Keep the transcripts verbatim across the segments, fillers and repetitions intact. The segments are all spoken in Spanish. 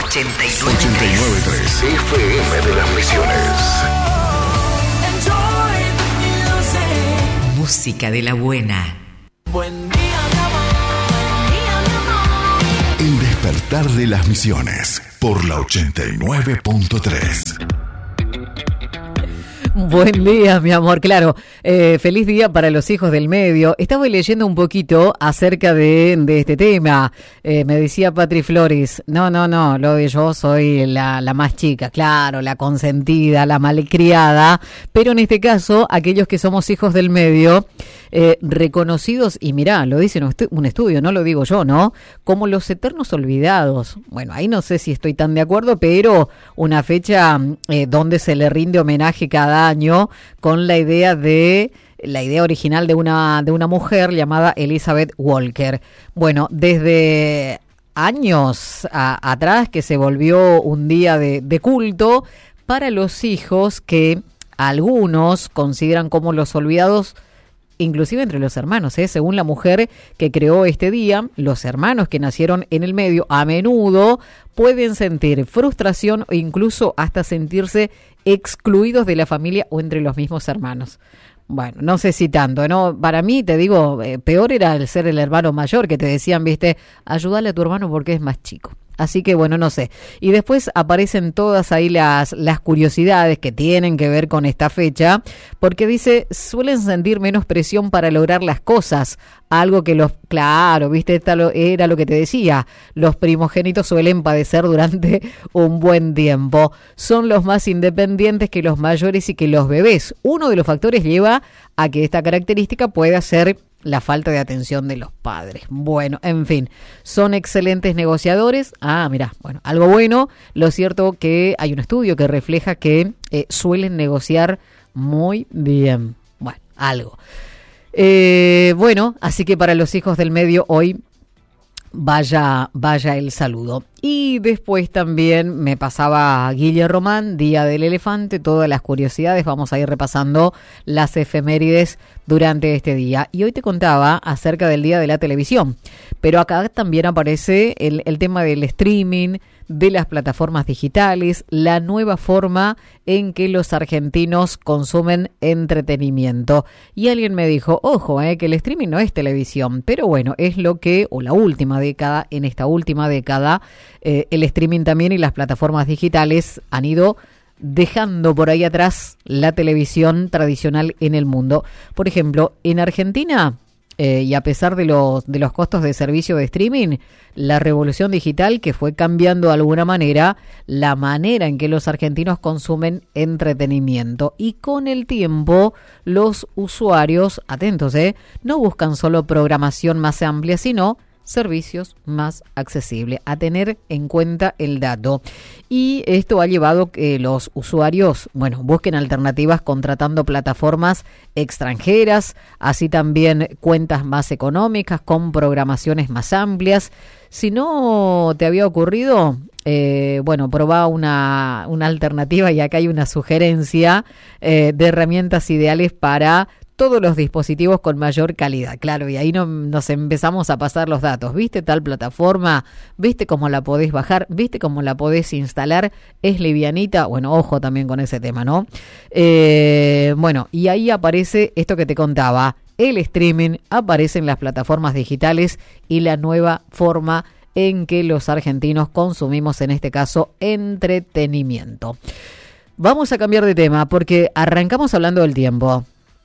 ochenta y nueve punto tres F M de las Misiones. Música de la buena. Buen día, mi amor. Buen día, mi amor. El despertar de las Misiones por la ochenta y nueve punto tres. Buen día, mi amor. Claro, eh, feliz día para los hijos del medio. Estaba leyendo un poquito acerca de, de este tema. Eh, me decía Patri Flores, no, no, no, lo de yo soy la, la más chica, claro, la consentida, la malcriada, pero en este caso, aquellos que somos hijos del medio, eh, reconocidos, y mirá, lo dice un estudio, no lo digo yo, ¿no? Como los eternos olvidados. Bueno, ahí no sé si estoy tan de acuerdo, pero una fecha eh, donde se le rinde homenaje cada año con la idea de la idea original de una de una mujer llamada Elizabeth Walker. Bueno, desde años a, atrás que se volvió un día de, de culto para los hijos que algunos consideran como los olvidados, inclusive entre los hermanos, ¿eh? Según la mujer que creó este día, los hermanos que nacieron en el medio a menudo pueden sentir frustración o incluso hasta sentirse excluidos de la familia o entre los mismos hermanos. Bueno, no sé si tanto, ¿no? Para mí, te digo, eh, peor era el ser el hermano mayor, que te decían, viste, ayúdale a tu hermano porque es más chico. Así que bueno, no sé. Y después aparecen todas ahí las, las curiosidades que tienen que ver con esta fecha, porque dice, suelen sentir menos presión para lograr las cosas, algo que los, claro, viste, esta lo, era lo que te decía, los primogénitos suelen padecer durante un buen tiempo. Son los más independientes que los mayores y que los bebés. Uno de los factores lleva a que esta característica pueda ser la falta de atención de los padres. Bueno, en fin, son excelentes negociadores. Ah, mira, bueno, algo bueno. Lo cierto que hay un estudio que refleja que eh, suelen negociar muy bien. Bueno, algo. Eh, bueno, así que para los hijos del medio hoy vaya, vaya el saludo. Y después también me pasaba Guille Román, Día del Elefante, todas las curiosidades, vamos a ir repasando las efemérides durante este día. Y hoy te contaba acerca del Día de la Televisión, pero acá también aparece el, el tema del streaming, de las plataformas digitales, la nueva forma en que los argentinos consumen entretenimiento. Y alguien me dijo, ojo, eh, que el streaming no es televisión, pero bueno, es lo que, o la última década, en esta última década, eh, el streaming también y las plataformas digitales han ido dejando por ahí atrás la televisión tradicional en el mundo. Por ejemplo, en Argentina, Eh, y a pesar de los, de los costos de servicio de streaming, la revolución digital que fue cambiando de alguna manera la manera en que los argentinos consumen entretenimiento. Y con el tiempo, los usuarios, atentos, eh, no buscan solo programación más amplia, sino servicios más accesibles, a tener en cuenta el dato. Y esto ha llevado a que los usuarios, bueno, busquen alternativas contratando plataformas extranjeras, así también cuentas más económicas con programaciones más amplias. Si no te había ocurrido, eh, bueno, probá una, una alternativa, y acá hay una sugerencia eh, de herramientas ideales para todos los dispositivos con mayor calidad. Claro, y ahí no, nos empezamos a pasar los datos. ¿Viste tal plataforma? ¿Viste cómo la podés bajar? ¿Viste cómo la podés instalar? ¿Es livianita? Bueno, ojo también con ese tema, ¿no? Eh, bueno, y ahí aparece esto que te contaba. El streaming, aparecen las plataformas digitales y la nueva forma en que los argentinos consumimos, en este caso, entretenimiento. Vamos a cambiar de tema porque arrancamos hablando del tiempo.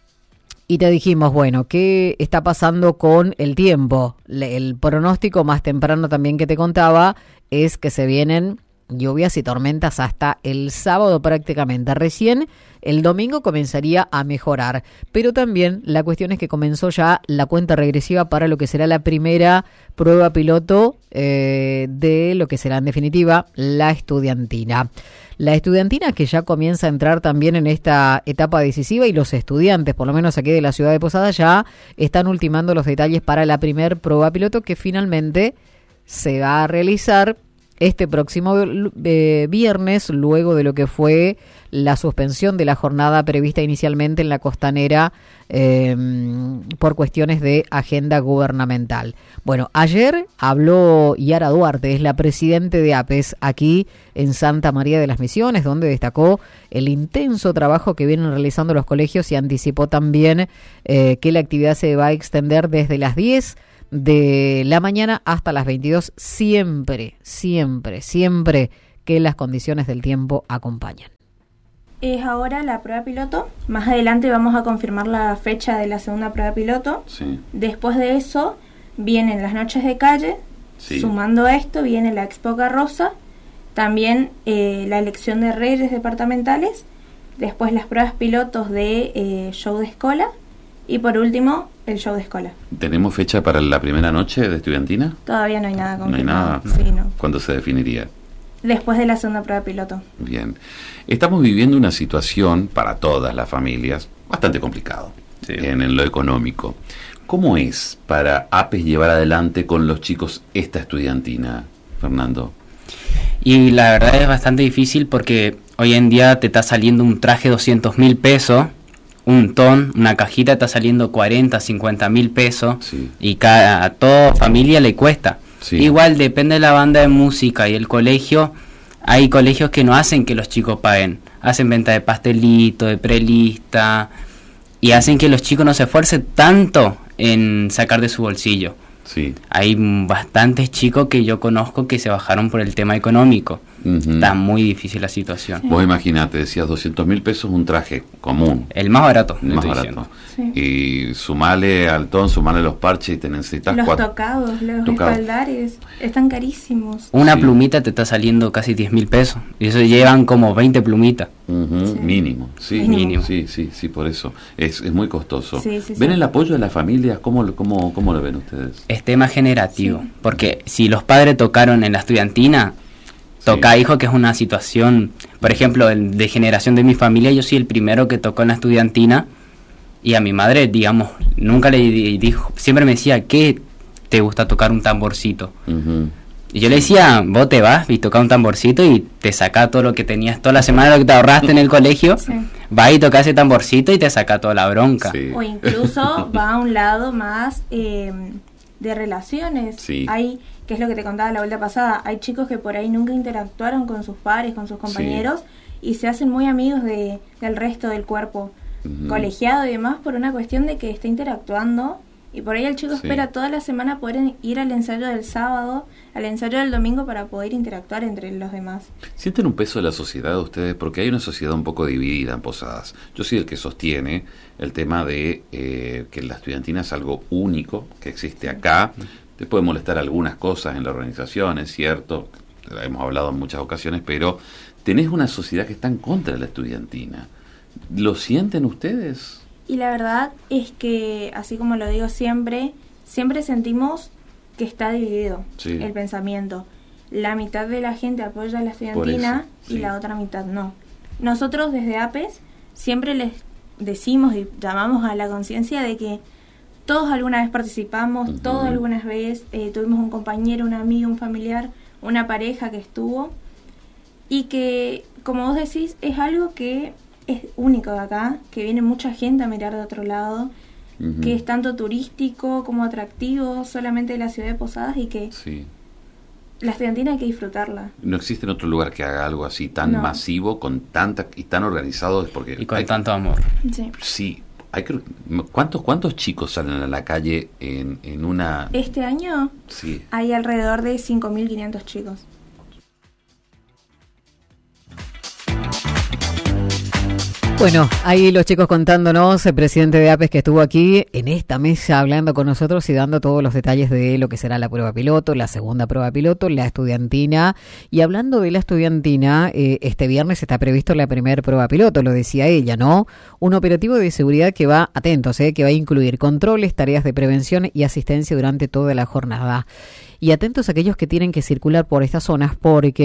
Y te dijimos, bueno, ¿qué está pasando con el tiempo? El pronóstico más temprano también que te contaba es que se vienen lluvias y tormentas hasta el sábado prácticamente. Recién el domingo comenzaría a mejorar, pero también la cuestión es que comenzó ya la cuenta regresiva para lo que será la primera prueba piloto eh, de lo que será en definitiva la estudiantina. La estudiantina que ya comienza a entrar también en esta etapa decisiva, y los estudiantes, por lo menos aquí de la ciudad de Posadas, ya están ultimando los detalles para la primer prueba piloto que finalmente se va a realizar este próximo eh, viernes, luego de lo que fue la suspensión de la jornada prevista inicialmente en la Costanera eh, por cuestiones de agenda gubernamental. Bueno, ayer habló Yara Duarte, es la presidente de APES aquí en Santa María de las Misiones, donde destacó el intenso trabajo que vienen realizando los colegios y anticipó también eh, que la actividad se va a extender desde las diez de la mañana hasta las veintidós, siempre, siempre, siempre que las condiciones del tiempo acompañan. Es ahora la prueba piloto. Más adelante vamos a confirmar la fecha de la segunda prueba piloto. Sí. Después de eso vienen las noches de calle. Sí. Sumando a esto viene la Expo Carroza. También eh, la elección de reyes departamentales. Después las pruebas pilotos de eh, show de escola. Y por último, el show de escola. ¿Tenemos fecha para la primera noche de estudiantina? Todavía no hay nada No hay confirmado. nada. Sí, no. ¿Cuándo se definiría? Después de la segunda prueba piloto. Bien. Estamos viviendo una situación para todas las familias bastante complicado Sí. en, en lo económico. ¿Cómo es para APES llevar adelante con los chicos esta estudiantina, Fernando? Y la verdad es bastante difícil porque hoy en día te está saliendo un traje doscientos mil pesos, un ton, una cajita está saliendo cuarenta, cincuenta mil pesos, Sí. y cada, a toda familia le cuesta. Sí. Igual depende de la banda de música y el colegio. Hay colegios que no hacen que los chicos paguen, hacen venta de pastelito, de prelista, y hacen que los chicos no se esfuercen tanto en sacar de su bolsillo. Sí. Hay bastantes chicos que yo conozco que se bajaron por el tema económico. Ujú. Está muy difícil la situación. Vos imaginate, decías doscientos mil pesos un traje común, El más barato, el le más estoy barato. diciendo. Y sumale al ton, sumale los parches y te necesitas Los cuatro. tocados, los Tocados. espaldares, están carísimos. Una Sí. plumita te está saliendo casi diez mil pesos. Y eso llevan como veinte plumitas. Ujú, Sí. Mínimo, sí, Mínimo. sí, sí, sí, por eso es, es muy costoso. Sí, sí, ¿Ven sí. el apoyo de las familias? ¿Cómo, lo- cómo, cómo lo ven ustedes? Es tema generativo. Sí. Porque si los padres tocaron en la estudiantina, toca hijo, que es una situación, por ejemplo, el- de generación de mi familia, yo soy el primero que tocó en la estudiantina. Y a mi madre, digamos, nunca le di- dijo, siempre me decía, ¿qué te gusta tocar un tamborcito? Ujú. Y yo le decía, vos te vas y tocas un tamborcito y te saca todo lo que tenías toda la semana, lo que te ahorraste en el colegio, Sí. vas y tocas ese tamborcito y te saca toda la bronca. Sí. O incluso va a un lado más eh, de relaciones. Sí. Hay, que es lo que te contaba la vuelta pasada, hay chicos que por ahí nunca interactuaron con sus pares, con sus compañeros, y se hacen muy amigos de, del resto del cuerpo Ujú. colegiado y demás por una cuestión de que está interactuando. Y por ahí el chico Sí. espera toda la semana poder ir al ensayo del sábado, al ensayo del domingo para poder interactuar entre los demás. ¿Sienten un peso de la sociedad ustedes? Porque hay una sociedad un poco dividida en Posadas. Yo soy el que sostiene el tema de eh, que la estudiantina es algo único, que existe acá. Te puede molestar algunas cosas en la organización, es cierto, hemos hablado en muchas ocasiones, pero tenés una sociedad que está en contra de la estudiantina. ¿Lo sienten ustedes? Y la verdad es que, así como lo digo siempre, siempre sentimos que está dividido Sí. el pensamiento. La mitad de la gente apoya a la estudiantina Por eso, sí. y la otra mitad no. Nosotros desde APES siempre les decimos y llamamos a la conciencia de que todos alguna vez participamos, Ujú. todos algunas veces eh, tuvimos un compañero, un amigo, un familiar, una pareja que estuvo, y que, como vos decís, es algo que es único de acá, que viene mucha gente a mirar de otro lado, Ujú. que es tanto turístico como atractivo solamente de la ciudad de Posadas, y que Sí. la estudiantina hay que disfrutarla. No existe en otro lugar que haga algo así tan No. masivo, con tanta y tan organizado, es porque Y con hay- tanto amor. Sí. sí, hay que- ¿cuántos cuántos chicos salen a la calle en, en una Este año sí, hay alrededor de cinco mil quinientos chicos. Bueno, ahí los chicos contándonos, el presidente de APES que estuvo aquí en esta mesa hablando con nosotros y dando todos los detalles de lo que será la prueba piloto, la segunda prueba piloto, la estudiantina. Y hablando de la estudiantina, eh, este viernes está previsto la primera prueba piloto, lo decía ella, ¿no? Un operativo de seguridad que va, atentos, eh, que va a incluir controles, tareas de prevención y asistencia durante toda la jornada. Y atentos a aquellos que tienen que circular por estas zonas porque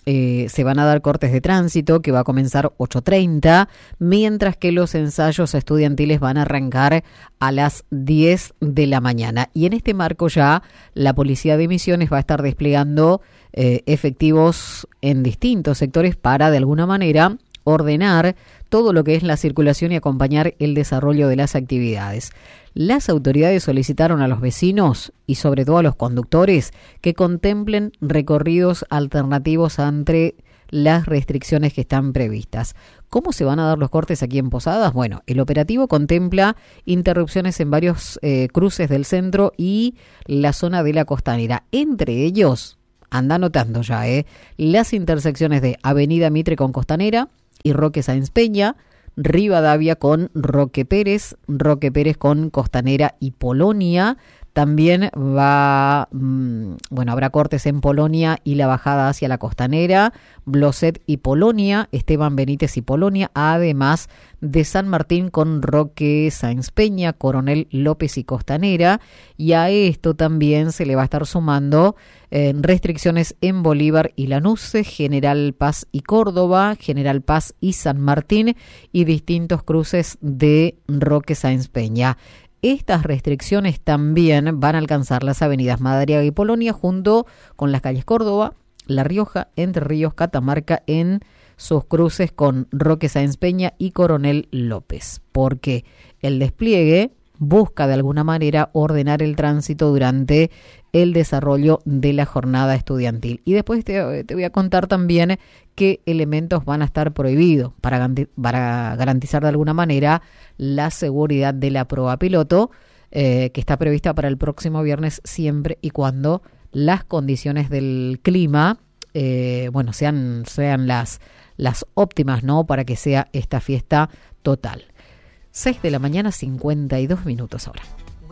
eh, se van a dar cortes de tránsito que va a comenzar ocho treinta, mientras que los ensayos estudiantiles van a arrancar a las diez de la mañana. Y en este marco ya la Policía de Misiones va a estar desplegando eh, efectivos en distintos sectores para de alguna manera ordenar todo lo que es la circulación y acompañar el desarrollo de las actividades. Las autoridades solicitaron a los vecinos y sobre todo a los conductores que contemplen recorridos alternativos ante las restricciones que están previstas. ¿Cómo se van a dar los cortes aquí en Posadas? Bueno, el operativo contempla interrupciones en varios eh, cruces del centro y la zona de la Costanera. Entre ellos, anda anotando ya, eh, las intersecciones de Avenida Mitre con Costanera y Roque Sáenz Peña, Rivadavia con Roque Pérez, Roque Pérez con Costanera y Polonia. También va, mmm, bueno, habrá cortes en Polonia y la bajada hacia la Costanera, Bloset y Polonia, Esteban Benítez y Polonia, además de San Martín con Roque Sáenz Peña, Coronel López y Costanera. Y a esto también se le va a estar sumando eh, restricciones en Bolívar y Lanuse, General Paz y Córdoba, General Paz y San Martín y distintos cruces de Roque Sáenz Peña. Estas restricciones también van a alcanzar las avenidas Madariaga y Polonia junto con las calles Córdoba, La Rioja, Entre Ríos, Catamarca en sus cruces con Roque Sáenz Peña y Coronel López, porque el despliegue busca de alguna manera ordenar el tránsito durante el desarrollo de la jornada estudiantil. Y después te, te voy a contar también qué elementos van a estar prohibidos para, para garantizar de alguna manera la seguridad de la prueba piloto, eh, que está prevista para el próximo viernes siempre y cuando las condiciones del clima eh, bueno, sean, sean las, las óptimas, ¿no?, para que sea esta fiesta total. seis de la mañana, cincuenta y dos minutos ahora.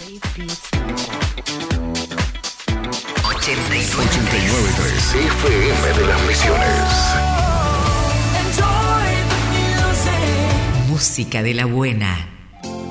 ochenta y nueve punto tres F M de las Misiones. Enjoy the music. Música de la buena.